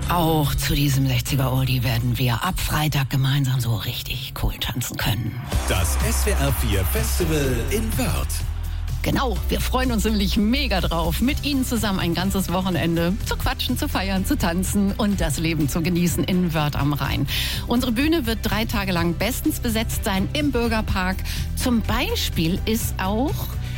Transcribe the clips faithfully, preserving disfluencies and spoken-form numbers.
Auch zu diesem sechziger-Oldie werden wir ab Freitag gemeinsam so richtig cool tanzen können. Das S W R vier Festival in Wörth. Genau, wir freuen uns nämlich mega drauf, mit Ihnen zusammen ein ganzes Wochenende zu quatschen, zu feiern, zu tanzen und das Leben zu genießen in Wörth am Rhein. Unsere Bühne wird drei Tage lang bestens besetzt sein im Bürgerpark. Zum Beispiel ist auch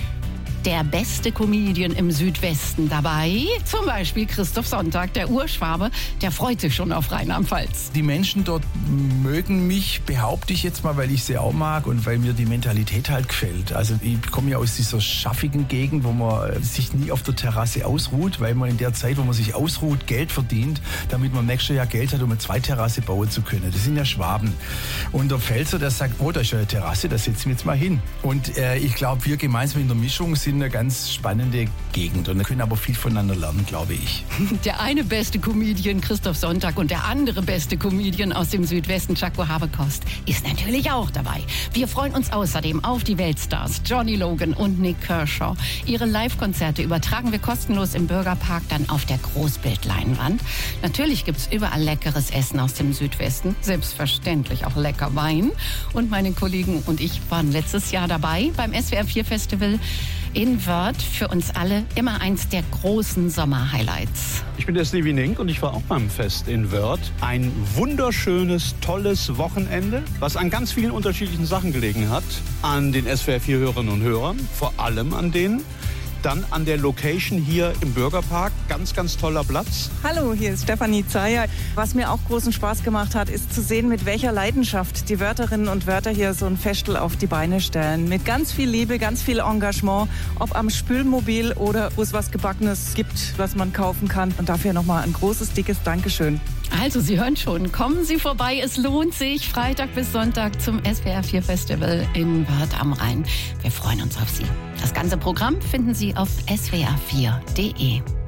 der beste Comedian im Südwesten dabei. Zum Beispiel Christoph Sonntag, der Urschwabe, der freut sich schon auf Rheinland-Pfalz. Die Menschen dort mögen mich, behaupte ich jetzt mal, weil ich sie auch mag und weil mir die Mentalität halt gefällt. Also ich komme ja aus dieser schaffigen Gegend, wo man sich nie auf der Terrasse ausruht, weil man in der Zeit, wo man sich ausruht, Geld verdient, damit man im nächsten Jahr Geld hat, um eine Zweiterrasse bauen zu können. Das sind ja Schwaben. Und der Pfälzer, der sagt, oh, da ist ja eine Terrasse, da setzen wir jetzt mal hin. Und äh, ich glaube, wir gemeinsam in der Mischung sind eine ganz spannende Gegend und können aber viel voneinander lernen, glaube ich. Der eine beste Comedian, Christoph Sonntag, und der andere beste Comedian aus dem Südwesten, Jaco Habekost, ist natürlich auch dabei. Wir freuen uns außerdem auf die Weltstars Johnny Logan und Nick Kershaw. Ihre Live-Konzerte übertragen wir kostenlos im Bürgerpark, dann auf der Großbildleinwand. Natürlich gibt es überall leckeres Essen aus dem Südwesten, selbstverständlich auch lecker Wein. Und meine Kollegen und ich waren letztes Jahr dabei beim S W R vier Festival in Wörth. Für uns alle immer eins der großen Sommer-Highlights. Ich bin der Stevie Nink und ich war auch beim Fest in Wörth. Ein wunderschönes, tolles Wochenende, was an ganz vielen unterschiedlichen Sachen gelegen hat. An den S W R vier Hörerinnen und Hörern, vor allem an denen. Dann an der Location hier im Bürgerpark. Ganz, ganz toller Platz. Hallo, hier ist Stefanie Zeyer. Was mir auch großen Spaß gemacht hat, ist zu sehen, mit welcher Leidenschaft die Wörtherinnen und Wörther hier so ein Festel auf die Beine stellen. Mit ganz viel Liebe, ganz viel Engagement, ob am Spülmobil oder wo es was Gebackenes gibt, was man kaufen kann. Und dafür nochmal ein großes, dickes Dankeschön. Also, Sie hören schon, kommen Sie vorbei, es lohnt sich. Freitag bis Sonntag zum S W R vier Festival in Wörth am Rhein. Wir freuen uns auf Sie. Das ganze Programm finden Sie auf S W R vier Punkt de.